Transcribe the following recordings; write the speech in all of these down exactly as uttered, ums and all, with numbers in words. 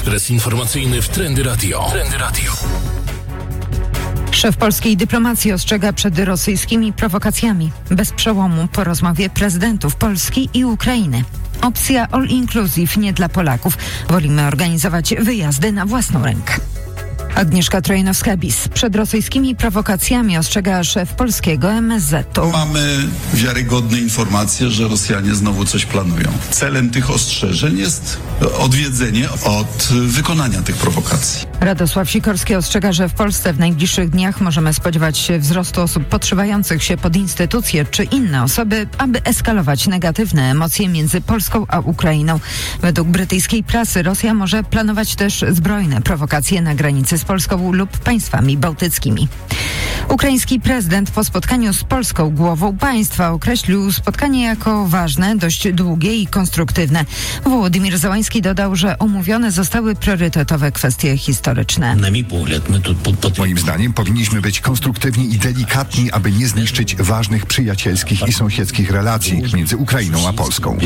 Ekspres informacyjny w Trendy Radio. Trendy Radio. Szef polskiej dyplomacji ostrzega przed rosyjskimi prowokacjami. Bez przełomu po rozmowie prezydentów Polski i Ukrainy. Opcja all inclusive nie dla Polaków. Wolimy organizować wyjazdy na własną rękę. Agnieszka Trojanowska-Bis. Przed rosyjskimi prowokacjami ostrzega szef polskiego M S Z-u. Mamy wiarygodne informacje, że Rosjanie znowu coś planują. Celem tych ostrzeżeń jest odwiedzenie od wykonania tych prowokacji. Radosław Sikorski ostrzega, że w Polsce w najbliższych dniach możemy spodziewać się wzrostu osób podszywających się pod instytucje czy inne osoby, aby eskalować negatywne emocje między Polską a Ukrainą. Według brytyjskiej prasy Rosja może planować też zbrojne prowokacje na granicy z Polską lub państwami bałtyckimi. Ukraiński prezydent po spotkaniu z polską głową państwa określił spotkanie jako ważne, dość długie i konstruktywne. Wołodymyr Zełański dodał, że omówione zostały priorytetowe kwestie historyczne. Moim zdaniem powinniśmy być konstruktywni i delikatni, aby nie zniszczyć ważnych przyjacielskich i sąsiedzkich relacji między Ukrainą a Polską.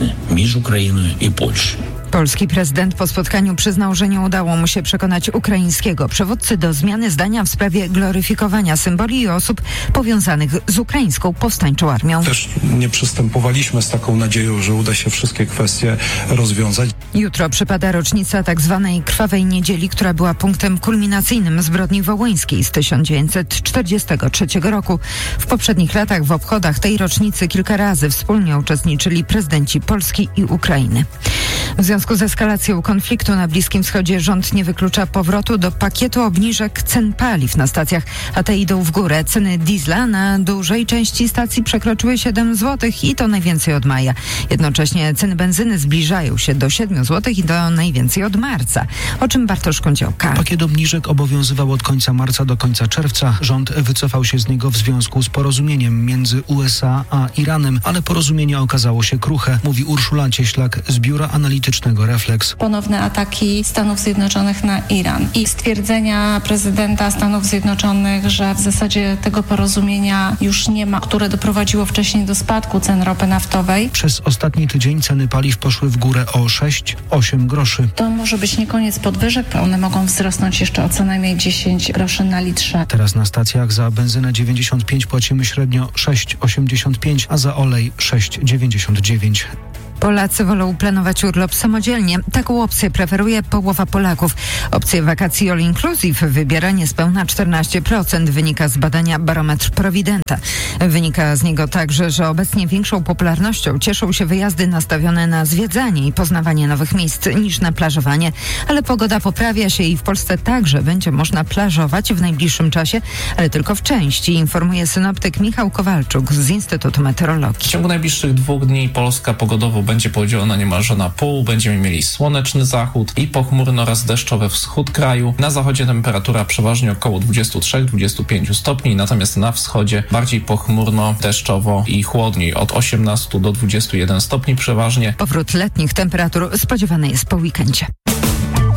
Polski prezydent po spotkaniu przyznał, że nie udało mu się przekonać ukraińskiego przywódcy do zmiany zdania w sprawie gloryfikowania symboli i osób powiązanych z ukraińską powstańczą armią. Też nie przystępowaliśmy z taką nadzieją, że uda się wszystkie kwestie rozwiązać. Jutro przypada rocznica tak zwanej Krwawej Niedzieli, która była punktem kulminacyjnym zbrodni wołyńskiej z tysiąc dziewięćset czterdziestego trzeciego roku. W poprzednich latach w obchodach tej rocznicy kilka razy wspólnie uczestniczyli prezydenci Polski i Ukrainy. W związku z eskalacją konfliktu na Bliskim Wschodzie rząd nie wyklucza powrotu do pakietu obniżek cen paliw na stacjach, a te idą w górę. Ceny diesla na dużej części stacji przekroczyły siedem złotych i to najwięcej od maja. Jednocześnie ceny benzyny zbliżają się do siedem złotych i to najwięcej od marca. O czym Bartosz Kądziołka. Pakiet obniżek obowiązywał od końca marca do końca czerwca. Rząd wycofał się z niego w związku z porozumieniem między U S A a Iranem, ale porozumienie okazało się kruche, mówi Urszula Cieślak z biura analitycznego Reflex. Ponowne ataki Stanów Zjednoczonych na Iran i stwierdzenia prezydenta Stanów Zjednoczonych, że w zasadzie tego porozumienia już nie ma, które doprowadziło wcześniej do spadku cen ropy naftowej. Przez ostatni tydzień ceny paliw poszły w górę o sześć osiem groszy. To może być nie koniec podwyżek, one mogą wzrosnąć jeszcze o co najmniej dziesięć groszy na litrze. Teraz na stacjach za benzynę dziewięćdziesiąt pięć płacimy średnio sześć osiemdziesiąt pięć, a za olej sześć dziewięćdziesiąt dziewięć. Polacy wolą planować urlop samodzielnie. Taką opcję preferuje połowa Polaków. Opcję wakacji all inclusive wybiera niespełna czternaście procent, wynika z badania Barometr Prowidenta. Wynika z niego także, że obecnie większą popularnością cieszą się wyjazdy nastawione na zwiedzanie i poznawanie nowych miejsc niż na plażowanie, ale pogoda poprawia się i w Polsce także będzie można plażować w najbliższym czasie, ale tylko w części, informuje synoptyk Michał Kowalczuk z Instytutu Meteorologii. W ciągu najbliższych dwóch dni Polska pogodowo będzie podzielona niemalże na pół. Będziemy mieli słoneczny zachód i pochmurno oraz deszczowy wschód kraju. Na zachodzie temperatura przeważnie około dwadzieścia trzy do dwudziestu pięciu stopni, natomiast na wschodzie bardziej pochmurno, deszczowo i chłodniej, od osiemnastu do dwudziestu jeden stopni przeważnie. Powrót letnich temperatur spodziewany jest po weekendzie.